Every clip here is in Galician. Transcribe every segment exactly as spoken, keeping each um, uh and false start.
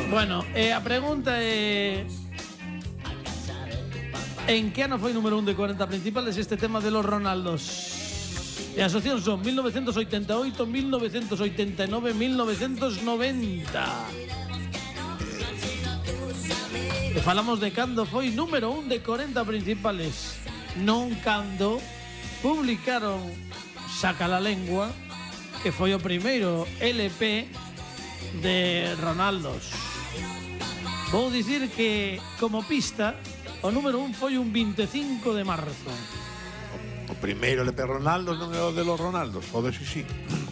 Bueno, eh, a pregunta é... En que ano foi número un de cuarenta principales este tema de los Ronaldos? E as opcións son mil novecientos oitenta e oito, mil novecientos oitenta e nove, mil novecientos noventa. E falamos de cando foi número un de cuarenta principales, non cando publicaron Saca la Lengua, que foi o primeiro L P de Ronaldos. Vou dicir que, como pista, o número un foi un veinticinco de marzo. O primeiro L P Ronaldo non é o de los Ronaldos, o de Xixi.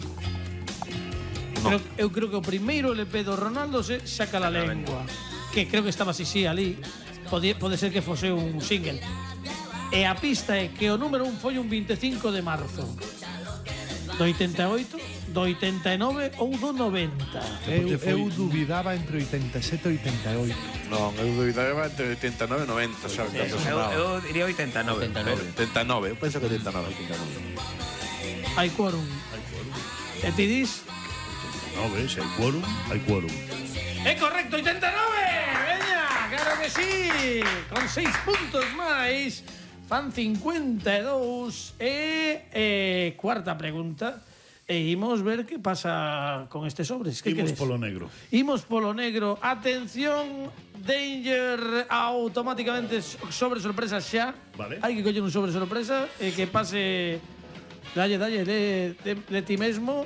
No. Creo, eu creo que o primeiro L P do Ronaldo é Saca la Lengua, que creo que estaba Xixi ali. Pode, pode ser que fose un single. E a pista é que o número un foi un veinticinco de marzo. Do oitenta e oito, do oitenta e nove ou do noventa. Eu, eu dubidaba entre oitenta e sete e oitenta e oito. Non, eu dubidaba entre oitenta e nove e noventa, xa, Sí, eu, eu diría oitenta e nove. oitenta e nove, eu penso que oitenta e nove. Hai quórum. E ti dis? nove, se hai quórum, hai quórum. É correcto, oitenta e nove! Veña, claro que sí! Con seis puntos máis, fan cincuenta e dous. E eh, cuarta pregunta. E imos ver que pasa con estes sobres. Que Imos queres? polo negro. Imos polo negro. Atención, danger, automáticamente sobre sorpresa xa. Vale. Hai que coller un sobre sorpresa e que pase. Dalle, dalle, de, de, de ti mesmo.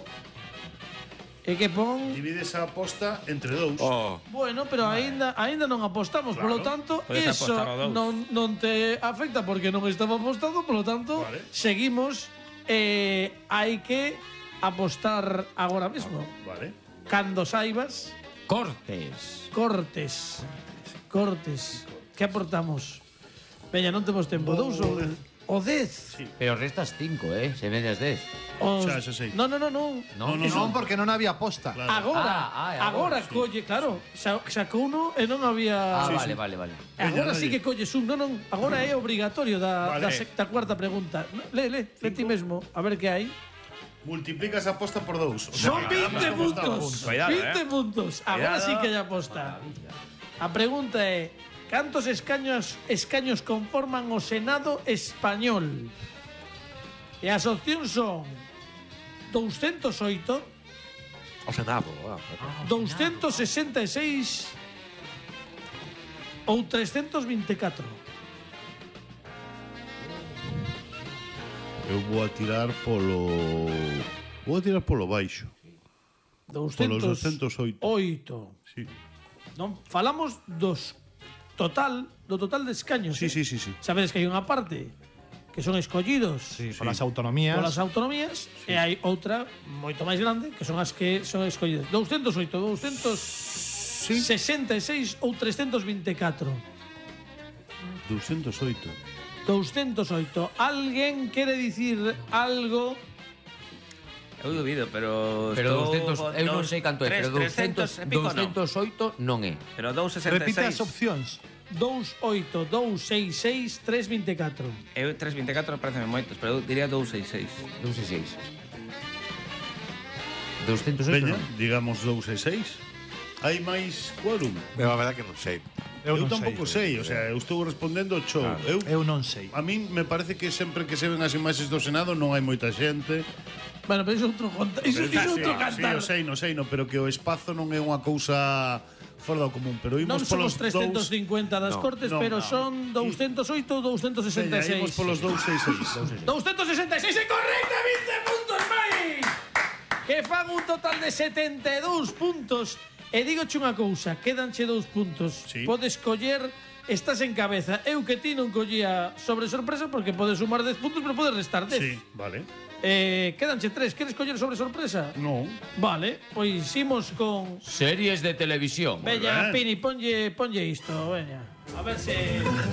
E que pon. Divide esa aposta entre dous. Oh. Bueno, pero aínda aínda non apostamos, Claro. polo tanto, Podes eso apostar ao dous. non non te afecta porque non estaba apostado, polo tanto, Vale. seguimos eh hai que apostar agora mesmo. Vale. Cando saibas, Cortes. cortes. Cortes. Que aportamos? Veña, non temos tempo. Vou- Dous ou vou dez. o dez. Sí. Pero restas cinco, eh? Se medias dez. Os... Xa, xa sei. No, no, no, no. No, no, Non, porque non había aposta. Claro. Agora, Ah, ah, agora agora, sí. colle, claro, xa- sacou uno e non había. Ah, Sí, vale, sí. vale, vale. Agora Veña, sí dalle. que colles un, non, non, agora é obrigatorio da, Vale. da sexta cuarta pregunta. Le, le, le ti mesmo, a ver que hai. Multiplicas a aposta por dous. O sea, Son que veinte ganamos como puntos. estamos. Cuidado, veinte eh. puntos. Agora Cuidado. sí que hai aposta. A pregunta é: cantos escaños escaños conforman o Senado español? E as opcións son doscientos oito, O Senado. Ah, doscientos sesenta e seis ou trescientos veinticuatro. Eu vou a tirar polo... Vou a tirar polo baixo. doscientos doscientos oito. oito. Sí, Non falamos dos total, do total de escaños. sí, eh? sí, sí, sí. Sabedes que hai unha parte que son escollidos Sí, polas autonomías. polas autonomías e hai outra moito máis grande que son as que son escollidas. doscientos oito, doscientos sesenta e seis ou trescientos veinticuatro. doscientos oito. doscientos oito. Alguén quere dicir algo? Eu dubido, pero... Pero estou doscientos, con eu non dous- sei canto é, tres, pero doscientos, trescientos e pico non. doscientos oito non é. Pero dous sesenta e Repite seis. as opcións. doscientos oito, doscientos sesenta e seis, trescientos veinticuatro. Eu trescientos veinticuatro pareceme moitos, pero eu diría doscientos sesenta e seis. dous e seis. doscientos oito Veña, non. digamos dous e seis. Hai máis quórum. Pero a verdade que non sei. Eu, Eu non tampouco sei, o sea, eu estou respondendo ao show. Eu, Eu non sei. a min me parece que sempre que se ven as imaxes do Senado non hai moita xente. Bueno, pero iso é outro conta, iso, iso é outro sí, cantar. o sei, non sei, no, pero que o espazo non é unha cousa fora do común, pero Non imos somos polos trescientos cincuenta das No, Cortes, no, pero no. son doscientos oito ou doscientos sesenta e Veña, seis. imos polos doscientos sesenta e seis. doscientos sesenta e seis é correcta, vinte puntos máis. Que fan un total de setenta e dous puntos. E dígoche unha cousa, quedanche dous puntos. Sí. Podes coller, estás en cabeza. Eu que ti non collía sobre sorpresa porque podes sumar dez puntos, pero podes restar dez. Sí, vale. Eh, quedanche tres. Queres coller sobre sorpresa? Non. Vale, pois imos con... Series de televisión. Veña, ben. Pini, ponlle, ponlle isto, veña. A ver se...